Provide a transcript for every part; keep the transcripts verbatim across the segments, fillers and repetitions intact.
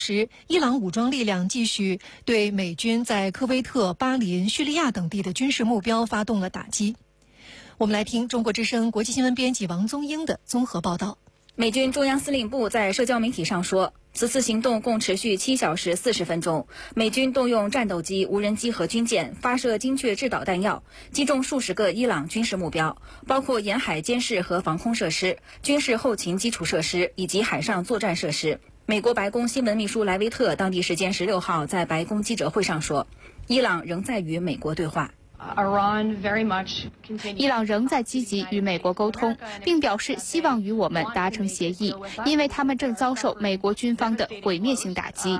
时，伊朗武装力量继续对美军在科威特、巴林、叙利亚等地的军事目标发动了打击。我们来听中国之声国际新闻编辑王宗英的综合报道。 美军中央司令部在社交媒体上说，此次行动共持续七小时四十分钟，美军动用战斗机、无人机和军舰发射精确制导弹药，击中数十个伊朗军事目标，包括沿海监视和防空设施、军事后勤基础设施以及海上作战设施。美国白宫新闻秘书莱维特当地时间十六号在白宫记者会上说，伊朗仍在与美国对话。 伊朗仍在积极与美国沟通，并表示希望与我们达成协议，因为他们正遭受美国军方的毁灭性打击。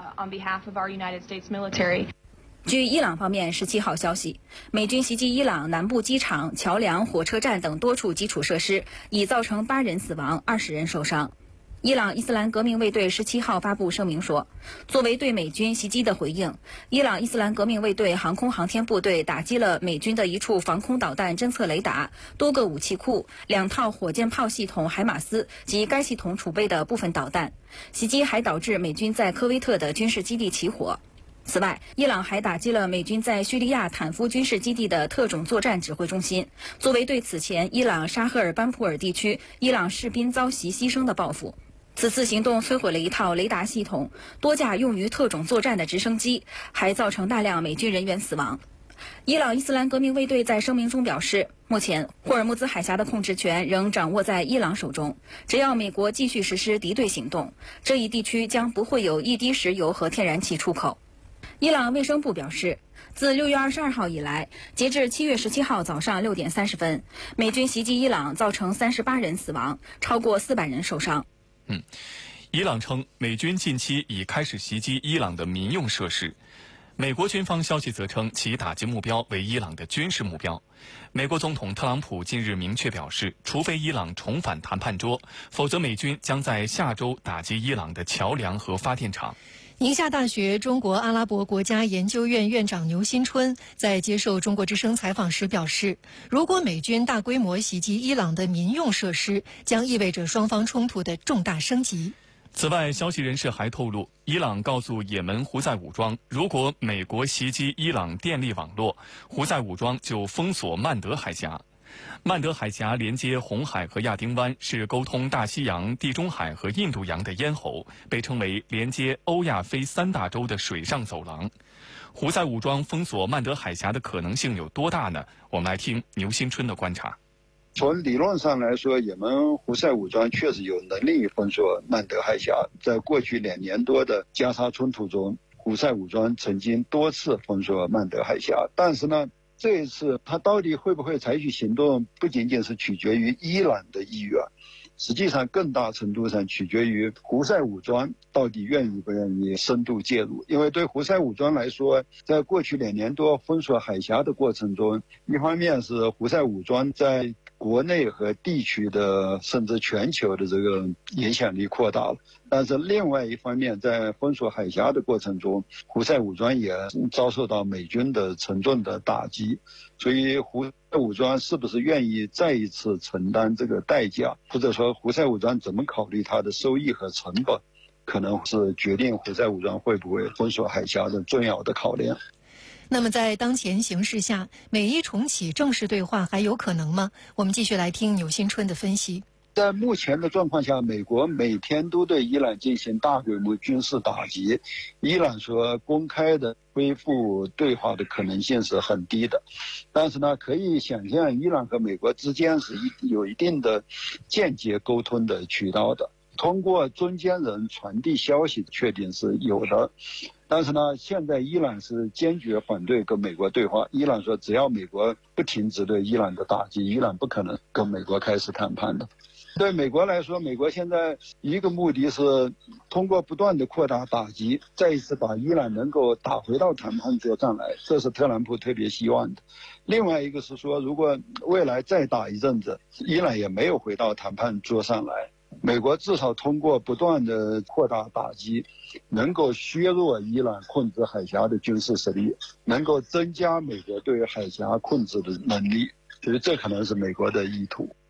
据伊朗方面十七号消息，美军袭击伊朗南部机场、桥梁、火车站等多处基础设施，已造成八人死亡、二十人受伤。伊朗伊斯兰革命卫队十七号发布声明说，作为对美军袭击的回应，伊朗伊斯兰革命卫队航空航天部队打击了美军的一处防空导弹侦测雷达、多个武器库、两套火箭炮系统海马斯及该系统储备的部分导弹。袭击还导致美军在科威特的军事基地起火。此外，伊朗还打击了美军在叙利亚坦夫军事基地的特种作战指挥中心，作为对此前伊朗沙赫尔班普尔地区伊朗士兵遭袭牺牲的报复。此次行动摧毁了一套雷达系统、多架用于特种作战的直升机，还造成大量美军人员死亡。伊朗伊斯兰革命卫队在声明中表示，目前霍尔木兹海峡的控制权仍掌握在伊朗手中，只要美国继续实施敌对行动，这一地区将不会有一滴石油和天然气出口。伊朗卫生部表示，自六月二十二号以来，截至七月十七号早上六点三十分，美军袭击伊朗造成三十八人死亡，超过四百人受伤。 嗯，伊朗称美军近期已开始袭击伊朗的民用设施。美国军方消息则称，其打击目标为伊朗的军事目标。美国总统特朗普近日明确表示，除非伊朗重返谈判桌，否则美军将在下周打击伊朗的桥梁和发电厂。 宁夏大学中国阿拉伯国家研究院院长牛新春在接受中国之声采访时表示，如果美军大规模袭击伊朗的民用设施，将意味着双方冲突的重大升级。 此外，消息人士还透露，伊朗告诉也门胡塞武装，如果美国袭击伊朗电力网络，胡塞武装就封锁曼德海峡。曼德海峡连接红海和亚丁湾，是沟通大西洋、地中海和印度洋的咽喉，被称为连接欧亚非三大洲的水上走廊。胡塞武装封锁曼德海峡的可能性有多大呢？我们来听牛新春的观察。 从理论上来说，也门胡塞武装确实有能力封锁曼德海峡。在过去两年多的加沙冲突中，胡塞武装曾经多次封锁曼德海峡，但是呢，这一次他到底会不会采取行动，不仅仅是取决于伊朗的意愿，实际上更大程度上取决于胡塞武装到底愿意不愿意深度介入。因为对胡塞武装来说，在过去两年多封锁海峡的过程中，一方面是胡塞武装在国内和地区的甚至全球的这个影响力扩大了，但是另外一方面，在封锁海峡的过程中，胡塞武装也遭受到美军的沉重的打击。所以胡塞武装是不是愿意再一次承担这个代价，或者说胡塞武装怎么考虑它的收益和成本，可能是决定胡塞武装会不会封锁海峡的重要的考量。 那么在当前形势下，美伊重启正式对话还有可能吗？我们继续来听牛新春的分析。 在目前的状况下，美国每天都对伊朗进行大规模军事打击，伊朗说公开的恢复对话的可能性是很低的。但是呢，可以想象伊朗和美国之间是有一定的间接沟通的渠道的，通过中间人传递消息确定是有的。但是呢，现在伊朗是坚决反对跟美国对话。伊朗说，只要美国不停止对伊朗的打击，伊朗不可能跟美国开始谈判的。对美国来说，美国现在一个目的是通过不断的扩大打击，再一次把伊朗能够打回到谈判桌上来，这是特朗普特别希望的。另外一个是说，如果未来再打一阵子，伊朗也没有回到谈判桌上来，美国至少通过不断的扩大打击，能够削弱伊朗控制海峡的军事实力，能够增加美国对海峡控制的能力，所以这可能是美国的意图。